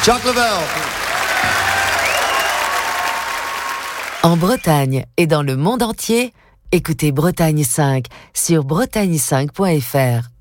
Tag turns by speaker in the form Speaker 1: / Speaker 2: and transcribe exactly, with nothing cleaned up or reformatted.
Speaker 1: Chuck Level.
Speaker 2: En Bretagne et dans le monde entier, écoutez Bretagne cinq sur bretagne cinq point f r.